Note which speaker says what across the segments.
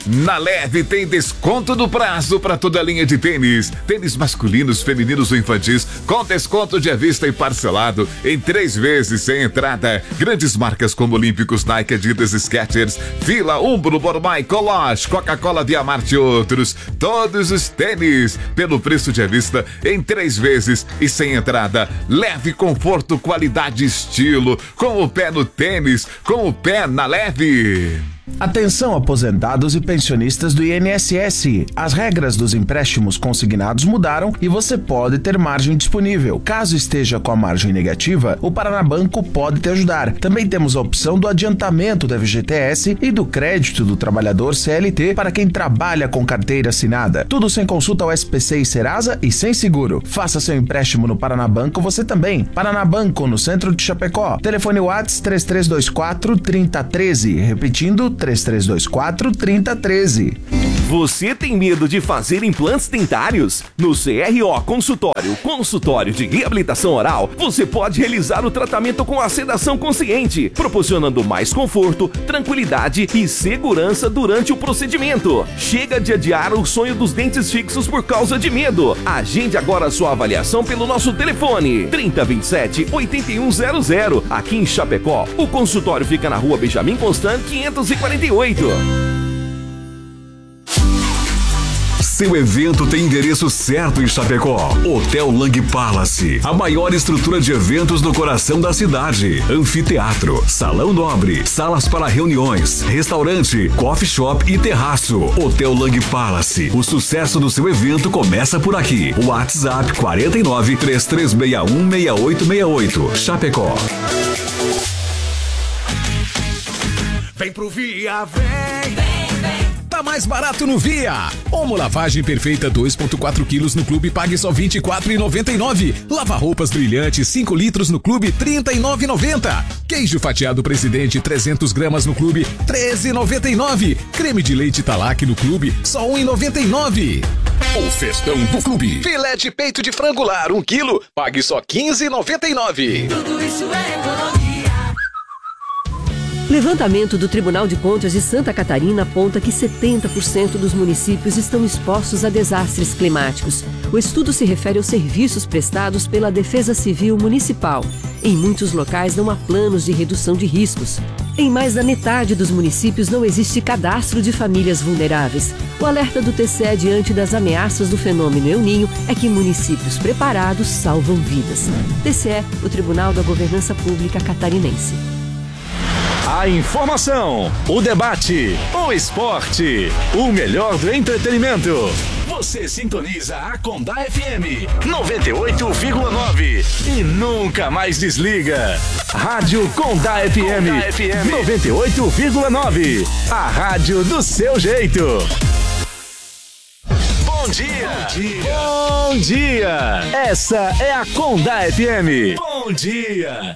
Speaker 1: Na Leve tem desconto do prazo para toda a linha de tênis. Tênis masculinos, femininos ou infantis, com desconto de à vista e parcelado em 3 vezes sem entrada. Grandes marcas como Olímpicos, Nike, Adidas, Skechers, Fila, Umbro, Bormai, Coloche, Coca-Cola, Via Marte e outros. Todos os tênis pelo preço de à vista em 3 vezes e sem entrada. Leve, conforto, qualidade e estilo. Com o pé no tênis, com o pé na Leve.
Speaker 2: Atenção, aposentados e pensionistas do INSS. As regras dos empréstimos consignados mudaram e você pode ter margem disponível. Caso esteja com a margem negativa, o Paranabanco pode te ajudar. Também temos a opção do adiantamento da FGTS e do crédito do trabalhador CLT para quem trabalha com carteira assinada. Tudo sem consulta ao SPC e Serasa e sem seguro. Faça seu empréstimo no Paranabanco você também. Paranabanco, no centro de Chapecó. Telefone WhatsApp 3324-3013. Repetindo, 3324-3013.
Speaker 3: Você tem medo de fazer implantes dentários? No CRO Consultório de Reabilitação Oral, você pode realizar o tratamento com a sedação consciente, proporcionando mais conforto, tranquilidade e segurança durante o procedimento. Chega de adiar o sonho dos dentes fixos por causa de medo. Agende agora a sua avaliação pelo nosso telefone 3027-8100. Aqui em Chapecó, o consultório fica na Rua Benjamin Constant 548.
Speaker 4: Seu evento tem endereço certo em Chapecó. Hotel Lang Palace, a maior estrutura de eventos no coração da cidade. Anfiteatro, salão nobre, salas para reuniões, restaurante, coffee shop e terraço. Hotel Lang Palace, o sucesso do seu evento começa por aqui. WhatsApp 49-3361-6868. Chapecó.
Speaker 5: Vem pro Via, vem! Tá mais barato no Via. Omo lavagem perfeita 2,4 quilos no Clube, pague só R$ 24,99. Lava roupas brilhante 5 litros no Clube, R$ 39,90. Queijo fatiado Presidente 300 gramas no Clube, R$ 13,99. Creme de leite Talac no Clube, só R$ 1,99. O festão do Clube. Filé de peito de frango lar 1 quilo, pague só R$ 15,99.
Speaker 6: Tudo isso é economia.
Speaker 7: Levantamento do Tribunal de Contas de Santa Catarina aponta que 70% dos municípios estão expostos a desastres climáticos. O estudo se refere aos serviços prestados pela Defesa Civil Municipal. Em muitos locais não há planos de redução de riscos. Em mais da metade dos municípios não existe cadastro de famílias vulneráveis. O alerta do TCE diante das ameaças do fenômeno El Niño é que municípios preparados salvam vidas. TCE, o Tribunal da Governança Pública Catarinense.
Speaker 8: A informação, o debate, o esporte, o melhor do entretenimento. Você sintoniza a Condá FM 98,9 e nunca mais desliga. Rádio Condá FM 98,9. A rádio do seu jeito. Bom dia. Bom dia. Bom dia. Essa é a Condá FM. Bom dia.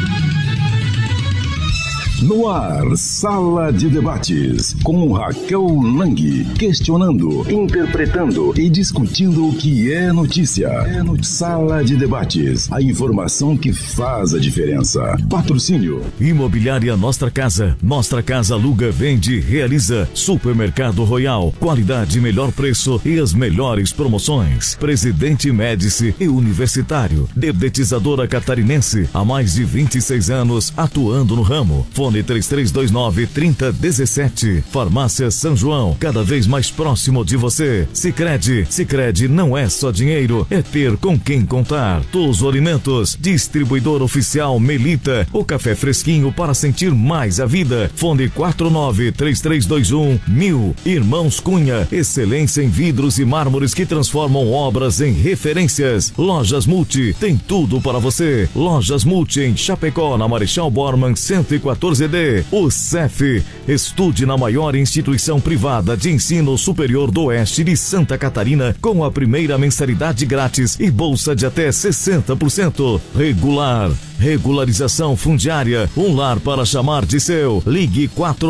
Speaker 9: No ar, Sala de Debates, com Raquel Lang, questionando, interpretando e discutindo o que é notícia. Sala de Debates, a informação que faz a diferença. Patrocínio.
Speaker 10: Imobiliária Nostra Casa. Nostra Casa aluga, vende, realiza. Supermercado Royal, qualidade, melhor preço e as melhores promoções. Presidente Médici e Universitário. Dedetizadora Catarinense, há mais de 26 anos atuando no ramo. Fone 3329-3017. Farmácia São João, cada vez mais próximo de você. Sicredi não é só dinheiro, é ter com quem contar. Todos os alimentos, distribuidor oficial Melita, o café fresquinho para sentir mais a vida. Fone 49-3321-1000. Irmãos Cunha, excelência em vidros e mármores que transformam obras em referências. Lojas Multi, tem tudo para você. Lojas Multi em Chapecó, na Marechal Bormann 114D. O CEF, estude na maior instituição privada de ensino superior do oeste de Santa Catarina com a primeira mensalidade grátis e bolsa de até 60%. Regular, regularização fundiária, um lar para chamar de seu. Ligue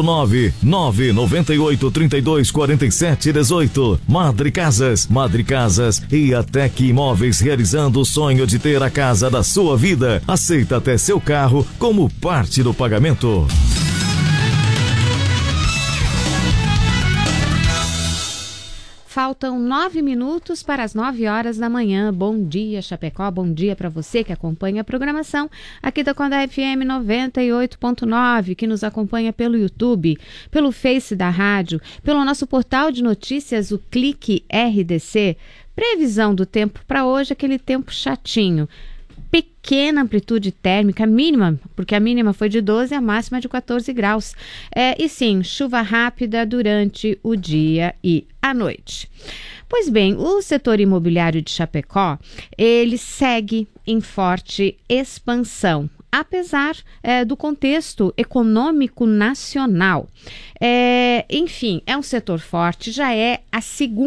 Speaker 10: 49998324718. Madre Casas e Atec Imóveis, realizando o sonho de ter a casa da sua vida. Aceita até seu carro como parte do pagamento.
Speaker 6: faltam 9 minutos para as 9 horas da manhã. Bom dia, Chapecó. Bom dia para você que acompanha a programação aqui da Conda FM 98.9, que nos acompanha pelo YouTube, pelo Face da rádio, pelo nosso portal de notícias, o Clique RDC. Previsão do tempo para hoje, aquele tempo chatinho. Pequena amplitude térmica mínima, porque a mínima foi de 12 e a máxima de 14 graus. E sim, chuva rápida durante o dia e a noite. Pois bem, o setor imobiliário de Chapecó, ele segue em forte expansão, apesar do contexto econômico nacional. Enfim, é um setor forte, já é a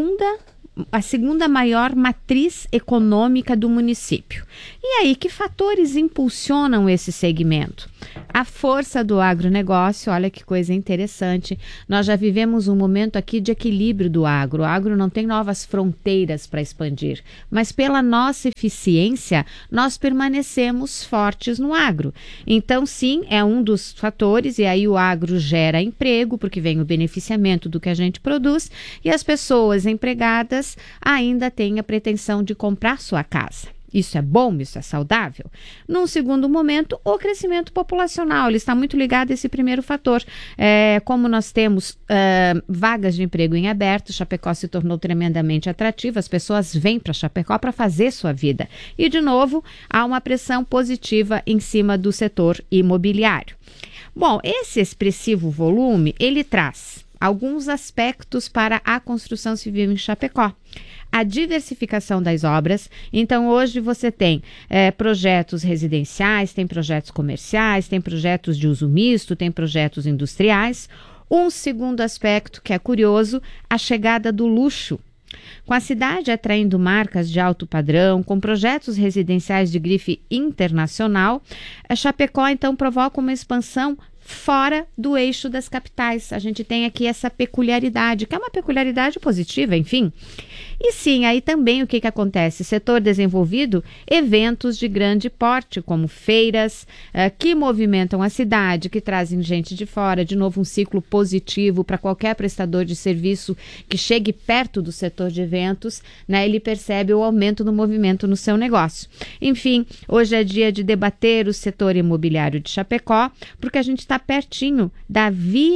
Speaker 6: segunda maior matriz econômica do município. E aí, que fatores impulsionam esse segmento? A força do agronegócio, olha que coisa interessante, nós já vivemos um momento aqui de equilíbrio do agro. O agro não tem novas fronteiras para expandir, mas pela nossa eficiência, nós permanecemos fortes no agro. Então, sim, é um dos fatores, e aí o agro gera emprego, porque vem o beneficiamento do que a gente produz, e as pessoas empregadas ainda têm a pretensão de comprar sua casa. Isso é bom, isso é saudável? Num segundo momento, o crescimento populacional, ele está muito ligado a esse primeiro fator. Como nós temos vagas de emprego em aberto, Chapecó se tornou tremendamente atrativa, as pessoas vêm para Chapecó para fazer sua vida. E, de novo, há uma pressão positiva em cima do setor imobiliário. Bom, esse expressivo volume, ele traz alguns aspectos para a construção civil em Chapecó. A diversificação das obras. Então, hoje você tem projetos residenciais, tem projetos comerciais, tem projetos de uso misto, tem projetos industriais. Um segundo aspecto que é curioso, a chegada do luxo. Com a cidade atraindo marcas de alto padrão, com projetos residenciais de grife internacional, a Chapecó, então, provoca uma expansão fora do eixo das capitais. A gente tem aqui essa peculiaridade, que é uma peculiaridade positiva, enfim. E sim, aí também o que acontece? Setor desenvolvido, eventos de grande porte, como feiras, que movimentam a cidade, que trazem gente de fora, de novo um ciclo positivo para qualquer prestador de serviço que chegue perto do setor de eventos, né? Ele percebe o aumento do movimento no seu negócio. Enfim, hoje é dia de debater o setor imobiliário de Chapecó, porque a gente está pertinho da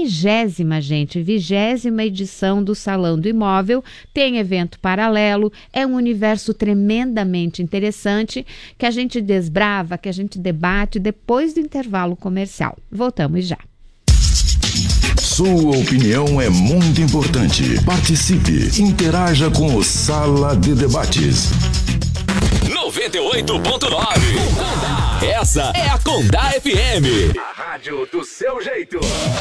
Speaker 6: 20ª edição do Salão do Imóvel. Tem evento paralelo, é um universo tremendamente interessante que a gente desbrava, que a gente debate depois do intervalo comercial. Voltamos já.
Speaker 9: Sua opinião é muito importante. Participe, interaja com o Sala de Debates.
Speaker 8: 98.9. Essa é a Conda FM.
Speaker 3: A rádio do seu jeito.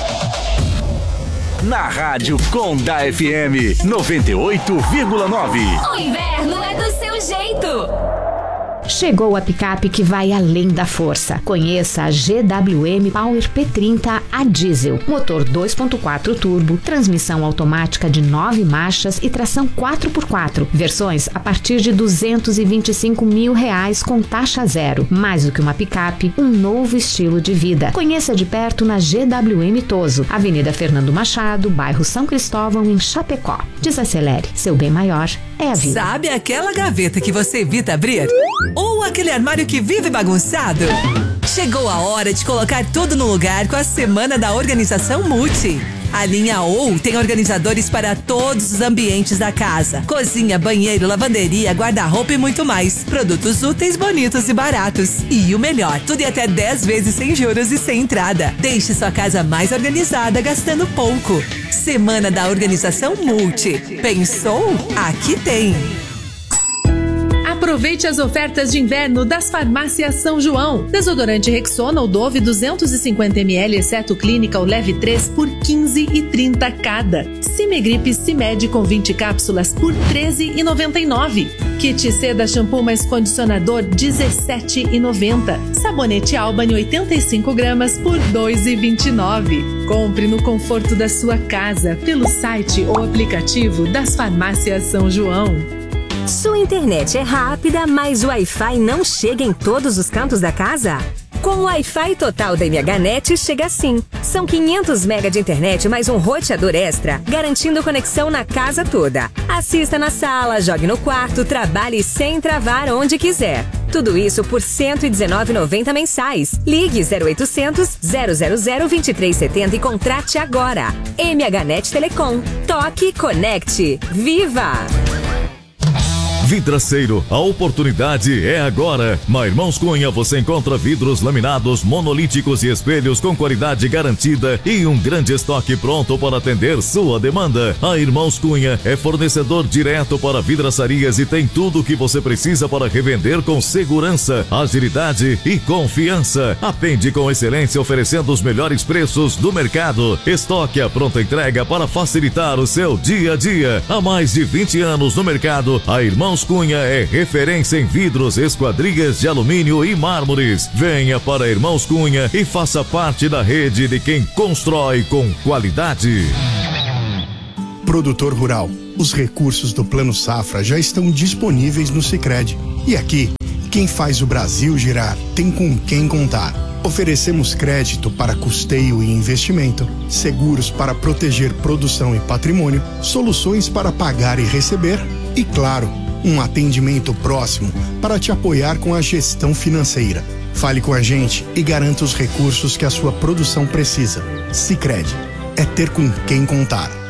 Speaker 8: Na rádio Conda FM 98,9.
Speaker 11: O inverno é do seu jeito.
Speaker 6: Chegou a picape que vai além da força. Conheça a GWM Power P30 a diesel. Motor 2.4 turbo, transmissão automática de 9 marchas e tração 4x4. Versões a partir de R$225 mil com taxa zero. Mais do que uma picape, um novo estilo de vida. Conheça de perto na GWM Toso, Avenida Fernando Machado, bairro São Cristóvão, em Chapecó. Desacelere, seu bem maior é a vida.
Speaker 12: Sabe aquela gaveta que você evita abrir? Ou aquele armário que vive bagunçado? Chegou a hora de colocar tudo no lugar com a Semana da Organização Multi. A linha OU tem organizadores para todos os ambientes da casa. Cozinha, banheiro, lavanderia, guarda-roupa e muito mais. Produtos úteis, bonitos e baratos. E o melhor, tudo em até 10 vezes sem juros e sem entrada. Deixe sua casa mais organizada gastando pouco. Semana da Organização Multi. Pensou? Aqui tem.
Speaker 13: Aproveite as ofertas de inverno das Farmácias São João. Desodorante Rexona ou Dove 250 ml, exceto Clínica ou Leve 3 por R$15,30 cada. Cimegripe Cimed com 20 cápsulas por R$13,99. Kit Seda Shampoo mais Condicionador R$17,90. Sabonete Albany 85 gramas por R$2,29. Compre no conforto da sua casa pelo site ou aplicativo das Farmácias São João.
Speaker 11: Sua internet é rápida, mas o Wi-Fi não chega em todos os cantos da casa?
Speaker 14: Com o Wi-Fi total da MHNet chega assim. São 500 MB de internet mais um roteador extra, garantindo conexão na casa toda. Assista na sala, jogue no quarto, trabalhe sem travar onde quiser. Tudo isso por R$ 119,90 mensais. Ligue 0800 000 2370 e contrate agora. MHNet Telecom. Toque, conecte. Viva!
Speaker 10: Vidraceiro, a oportunidade é agora. Na Irmãos Cunha você encontra vidros laminados, monolíticos e espelhos com qualidade garantida e um grande estoque pronto para atender sua demanda. A Irmãos Cunha é fornecedor direto para vidraçarias e tem tudo o que você precisa para revender com segurança, agilidade e confiança. Atende com excelência oferecendo os melhores preços do mercado. Estoque à pronta entrega para facilitar o seu dia a dia. Há mais de 20 anos no mercado, a Irmãos Cunha é referência em vidros, esquadrias de alumínio e mármores. Venha para Irmãos Cunha e faça parte da rede de quem constrói com qualidade.
Speaker 15: Produtor rural, os recursos do Plano Safra já estão disponíveis no Sicredi. E aqui, quem faz o Brasil girar tem com quem contar. Oferecemos crédito para custeio e investimento, seguros para proteger produção e patrimônio, soluções para pagar e receber e, claro, um atendimento próximo para te apoiar com a gestão financeira. Fale com a gente e garanta os recursos que a sua produção precisa. Sicredi é ter com quem contar.